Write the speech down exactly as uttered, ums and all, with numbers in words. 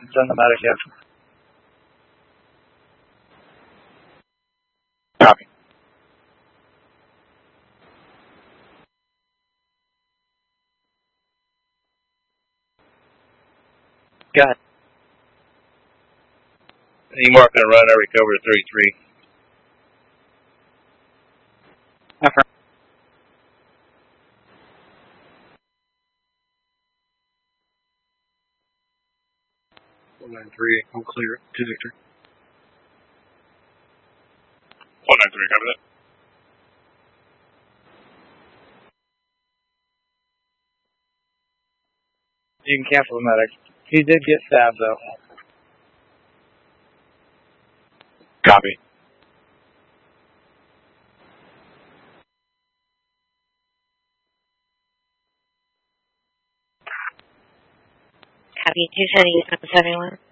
Send the medic yet. Copy. Go ahead. Any more going to run, I recover thirty-three. Affirm. one nine three, I'm clear to Victor. one nine three, copy that. You can cancel the medic. He did get stabbed, though. Copy. Copy. two seventy-seven seventy-one.